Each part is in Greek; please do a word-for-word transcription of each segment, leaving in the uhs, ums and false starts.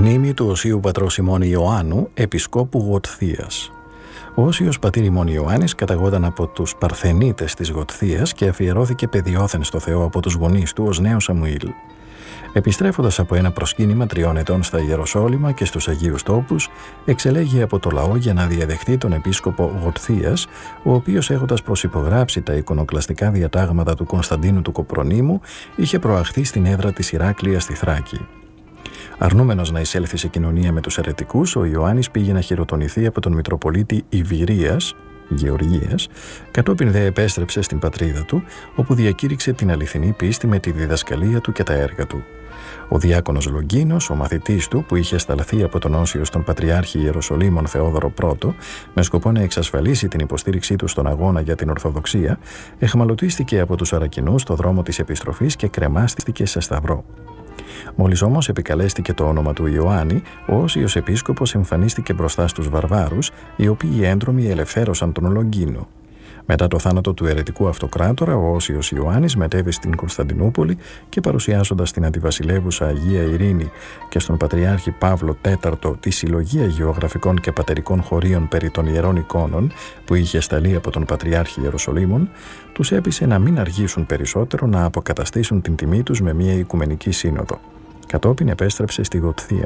Μνήμη του Οσίου Πατρός ημών Ιωάννου, Επισκόπου Γοτθίας. Ο Όσιος πατήρ ημών Ιωάννης καταγόταν από τους Παρθενίτες της Γοτθίας και αφιερώθηκε παιδιόθεν στο Θεό από τους γονείς του ως νέος Σαμουήλ. Επιστρέφοντας από ένα προσκύνημα τριών ετών στα Ιεροσόλυμα και στους Αγίους Τόπους, εξελέγει από το λαό για να διαδεχτεί τον επίσκοπο Γοτθίας, ο οποίος, έχοντας προσυπογράψει τα εικονοκλαστικά διατάγματα του Κωνσταντίνου του Κοπρονήμου, είχε προαχθεί στην έδρα της Ηράκλειας στη Θράκη. Αρνούμενος να εισέλθει σε κοινωνία με τους αιρετικούς, ο Ιωάννης πήγε να χειροτονηθεί από τον Μητροπολίτη Ιβηρίας, Γεωργίας, κατόπιν δε επέστρεψε στην πατρίδα του, όπου διακήρυξε την αληθινή πίστη με τη διδασκαλία του και τα έργα του. Ο διάκονος Λογκίνος, ο μαθητής του, που είχε σταλθεί από τον Όσιο στον Πατριάρχη Ιεροσολύμων Θεόδωρο πρώτο, με σκοπό να εξασφαλίσει την υποστήριξή του στον αγώνα για την Ορθοδοξία, εχμαλωτίστηκε από τους Αρακινούς στο δρόμο της επιστροφής και κρεμάστηκε σε σταυρό. Μόλις όμως επικαλέστηκε το όνομα του Ιωάννη, ο Όσιος επίσκοπος εμφανίστηκε μπροστά στους βαρβάρους, οι οποίοι έντρομοι ελευθέρωσαν τον Λογκίνο. Μετά το θάνατο του αιρετικού αυτοκράτορα, ο Όσιος Ιωάννης μετέβη στην Κωνσταντινούπολη και, παρουσιάζοντας την αντιβασιλεύουσα Αγία Ειρήνη και στον Πατριάρχη Παύλο τέταρτο τη συλλογή αγιογραφικών και πατερικών χωρίων περί των ιερών εικόνων που είχε σταλεί από τον Πατριάρχη Ιεροσολύμων, τους έπεισε να μην αργήσουν περισσότερο να αποκαταστήσουν την τιμή τους με μια οικουμενική σύνοδο. Κατόπιν επέστρεψε στη Γοτθία.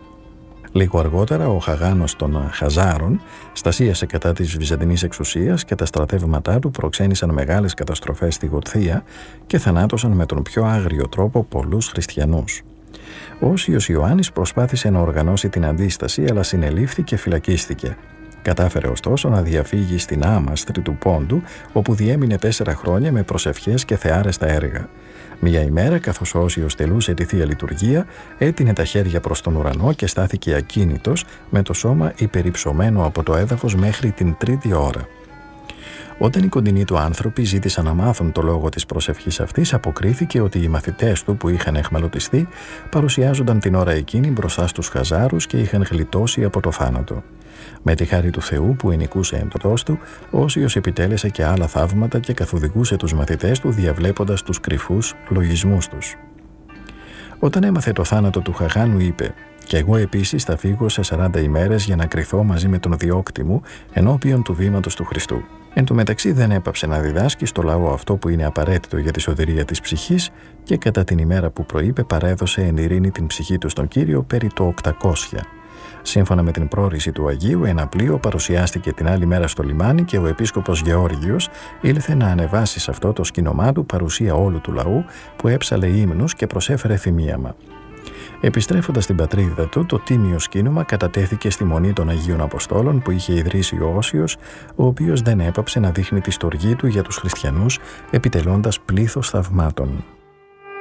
Λίγο αργότερα, ο Χαγάνος των Χαζάρων στασίασε κατά της Βυζαντινής εξουσίας και τα στρατεύματά του προξένησαν μεγάλες καταστροφές στη Γοτθία και θανάτωσαν με τον πιο άγριο τρόπο πολλούς χριστιανούς. Ο Όσιος Ιωάννης προσπάθησε να οργανώσει την αντίσταση, αλλά συνελήφθη και φυλακίστηκε. Κατάφερε ωστόσο να διαφύγει στην Άμαστρη του Πόντου, όπου διέμεινε τέσσερα χρόνια με προσευχές και θεάρεστα έργα. Μια ημέρα, καθώς ο Όσιος τελούσε τη Θεία Λειτουργία, έτεινε τα χέρια προς τον ουρανό και στάθηκε ακίνητος, με το σώμα υπερυψωμένο από το έδαφος μέχρι την τρίτη ώρα. Όταν οι κοντινοί του άνθρωποι ζήτησαν να μάθουν το λόγο της προσευχής αυτής, αποκρίθηκε ότι οι μαθητές του που είχαν εχμαλωτιστεί παρουσιάζονταν την ώρα εκείνη μπροστά στους Χαζάρους και είχαν γλιτώσει από το θάνατο. Με τη χάρη του Θεού που ενοικούσε εντός του, ο Όσιος επιτέλεσε και άλλα θαύματα και καθοδηγούσε τους μαθητές του διαβλέποντας τους κρυφούς λογισμούς τους. Όταν έμαθε το θάνατο του Χαγάνου, είπε: «Και εγώ επίσης θα φύγω σε σαράντα ημέρες για να κριθώ μαζί με τον διώκτη μου ενώπιον του βήματος του Χριστού». Εν τω μεταξύ δεν έπαψε να διδάσκει στο λαό αυτό που είναι απαραίτητο για τη σωτηρία της ψυχής και κατά την ημέρα που προείπε παρέδωσε εν ειρήνη την ψυχή του στον Κύριο περί το οκτακόσια. Σύμφωνα με την πρόρηση του Αγίου, ένα πλοίο παρουσιάστηκε την άλλη μέρα στο λιμάνι και ο επίσκοπος Γεώργιος ήλθε να ανεβάσει σε αυτό το σκήνομά του παρουσία όλου του λαού που έψαλε ύμνους και προσέφερε θυμίαμα. Επιστρέφοντας στην πατρίδα του, το τίμιο σκήνομα κατατέθηκε στη Μονή των Αγίων Αποστόλων που είχε ιδρύσει ο Όσιος, ο οποίος δεν έπαψε να δείχνει τη στοργή του για τους χριστιανούς, επιτελώντας πλήθος θαυμάτων.